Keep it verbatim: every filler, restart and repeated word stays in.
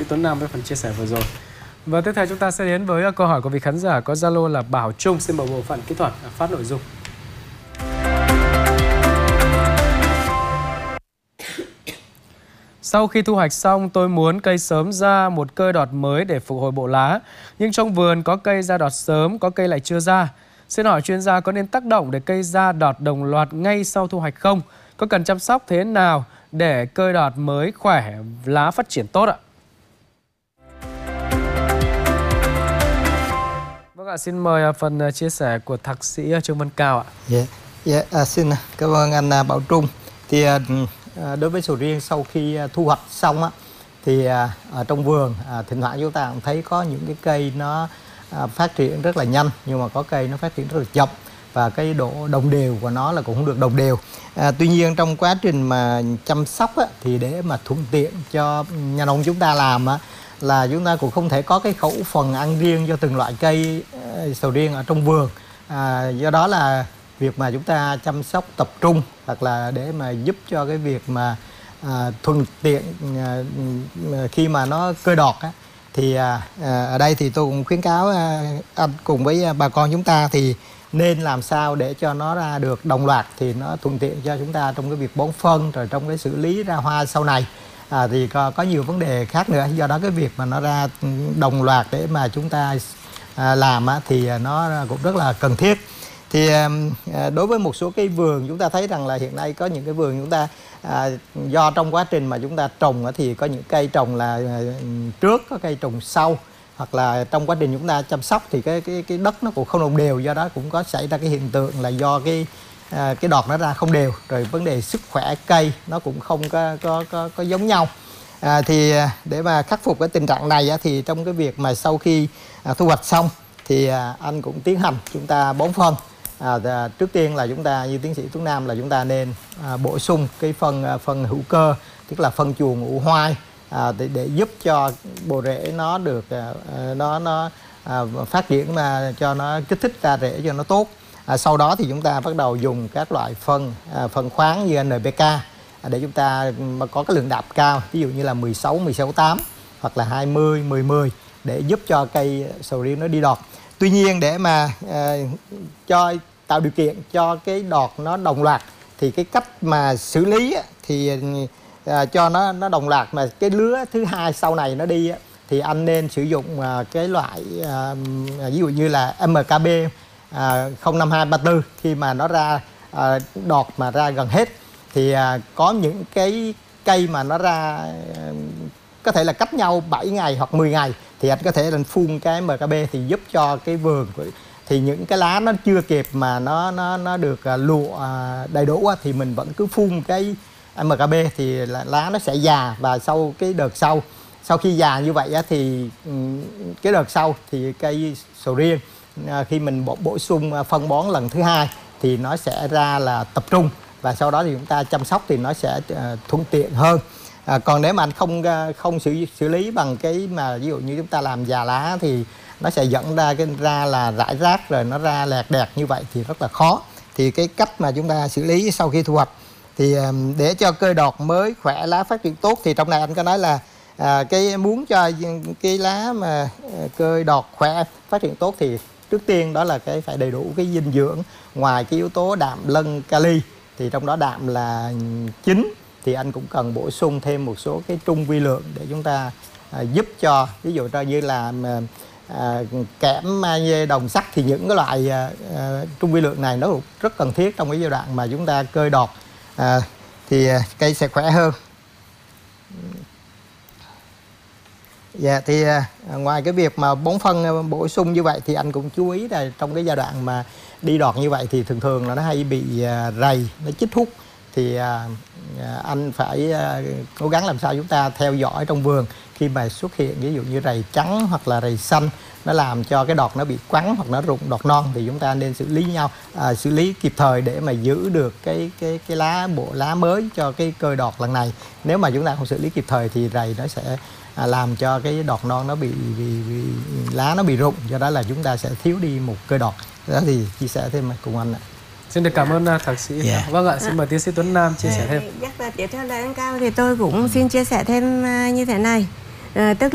Tuấn Nam với phần chia sẻ vừa rồi. Và tiếp theo chúng ta sẽ đến với câu hỏi của vị khán giả có Zalo là Bảo Trung. Xin mời bộ phận kỹ thuật phát nội dung. Sau khi thu hoạch xong, tôi muốn cây sớm ra một cây đọt mới để phục hồi bộ lá. Nhưng trong vườn có cây ra đọt sớm, có cây lại chưa ra. Xin hỏi chuyên gia có nên tác động để cây ra đọt đồng loạt ngay sau thu hoạch không? Có cần chăm sóc thế nào để cây đọt mới khỏe, lá phát triển tốt ạ? Vâng ạ, xin mời phần chia sẻ của thạc sĩ Trương Văn Cao ạ. Dạ, yeah. yeah. à, xin cảm ơn anh Bảo Trung. Thì à, đối với sầu riêng sau khi thu hoạch xong á, thì à, ở trong vườn à, thỉnh thoảng chúng ta cũng thấy có những cái cây nó à, phát triển rất là nhanh, nhưng mà có cây nó phát triển rất là chậm và cái độ đồng đều của nó là cũng không được đồng đều. À, tuy nhiên trong quá trình mà chăm sóc á, thì để mà thuận tiện cho nhà nông chúng ta làm á, là chúng ta cũng không thể có cái khẩu phần ăn riêng cho từng loại cây uh, sầu riêng ở trong vườn. À, do đó là việc mà chúng ta chăm sóc tập trung hoặc là để mà giúp cho cái việc mà à, thuận tiện à, khi mà nó cơi đọt á, thì à, ở đây thì tôi cũng khuyến cáo à, anh cùng với bà con chúng ta thì nên làm sao để cho nó ra được đồng loạt thì nó thuận tiện cho chúng ta trong cái việc bón phân, rồi trong cái xử lý ra hoa sau này. À, thì có, có nhiều vấn đề khác nữa, do đó cái việc mà nó ra đồng loạt để mà chúng ta à, làm á, thì nó cũng rất là cần thiết. Thì à, đối với một số cái vườn chúng ta thấy rằng là hiện nay có những cái vườn chúng ta à, do trong quá trình mà chúng ta trồng á, thì có những cây trồng là à, trước, có cây trồng sau, hoặc là trong quá trình chúng ta chăm sóc thì cái cái cái đất nó cũng không đồng đều, do đó cũng có xảy ra cái hiện tượng là do cái À, cái đọt nó ra không đều, rồi vấn đề sức khỏe cây nó cũng không có có có, có giống nhau. À, thì để mà khắc phục cái tình trạng này á, thì trong cái việc mà sau khi à, thu hoạch xong thì à, anh cũng tiến hành chúng ta bón phân. À, à, trước tiên là chúng ta như tiến sĩ Tuấn Nam là chúng ta nên à, bổ sung cái phân à, phân hữu cơ, tức là phân chuồng ủ hoai à, để, để giúp cho bộ rễ nó được à, nó nó à, phát triển mà cho nó kích thích ra rễ cho nó tốt. À, sau đó thì chúng ta bắt đầu dùng các loại phân à, phân khoáng như en pê ca à, để chúng ta có cái lượng đạm cao, ví dụ như là mười sáu, mười sáu, tám hoặc là hai mươi, mười, mười để giúp cho cây sầu riêng nó đi đọt. Tuy nhiên để mà à, cho tạo điều kiện cho cái đọt nó đồng loạt thì cái cách mà xử lý thì à, cho nó nó đồng loạt mà cái lứa thứ hai sau này nó đi thì anh nên sử dụng à, cái loại à, ví dụ như là em ca bê À, không năm hai ba tư khi mà nó ra à, đọt mà ra gần hết thì à, có những cái cây mà nó ra à, có thể là cách nhau bảy ngày hoặc mười ngày thì anh có thể là phun cái em ca bê thì giúp cho cái vườn thì những cái lá nó chưa kịp mà nó nó nó được à, lụa à, đầy đủ á, thì mình vẫn cứ phun cái em ca bê thì là lá nó sẽ già, và sau cái đợt sau sau khi già như vậy á, thì um, cái đợt sau thì cây sầu riêng À, khi mình bổ, bổ sung phân bón lần thứ hai thì nó sẽ ra là tập trung, và sau đó thì chúng ta chăm sóc thì nó sẽ uh, thuận tiện hơn. À, còn nếu mà anh không uh, không xử xử lý bằng cái mà ví dụ như chúng ta làm già lá thì nó sẽ dẫn ra cái ra là rải rác rồi nó ra lẹt đẹt như vậy thì rất là khó. Thì cái cách mà chúng ta xử lý sau khi thu hoạch thì um, để cho cây đọt mới khỏe, lá phát triển tốt thì trong này anh có nói là à, cái muốn cho cái lá mà cây đọt khỏe phát triển tốt thì trước tiên đó là cái phải đầy đủ cái dinh dưỡng. Ngoài cái yếu tố đạm, lân, kali thì trong đó đạm là chính thì anh cũng cần bổ sung thêm một số cái trung vi lượng để chúng ta à, giúp cho ví dụ như là à, kẽm, magie, đồng, sắt thì những cái loại à, à, trung vi lượng này nó rất cần thiết trong cái giai đoạn mà chúng ta cơi đọt à, thì à, cây sẽ khỏe hơn. Dạ, thì à, ngoài cái việc mà bón phân bổ sung như vậy thì anh cũng chú ý là trong cái giai đoạn mà đi đọt như vậy thì thường thường là nó hay bị à, rầy, nó chích hút thì à, anh phải à, cố gắng làm sao chúng ta theo dõi trong vườn khi mà xuất hiện ví dụ như rầy trắng hoặc là rầy xanh nó làm cho cái đọt nó bị quắn hoặc nó rụng đọt non thì chúng ta nên xử lý nhau à, xử lý kịp thời để mà giữ được cái cái cái lá bộ lá mới cho cái cơi đọt lần này. Nếu mà chúng ta không xử lý kịp thời thì rầy nó sẽ À, làm cho cái đọt non nó bị, bị, bị lá nó bị rụng, do đó là chúng ta sẽ thiếu đi một cây đọt. Đó thì chia sẻ thêm cùng anh ạ. Xin được cảm ơn thạc sĩ. Yeah. Vâng ạ, xin mời tiến sĩ Tuấn Nam chia sẻ thêm. Nhắc là tiếp theo lời anh Cao thì tôi cũng xin chia sẻ thêm như thế này. À, tức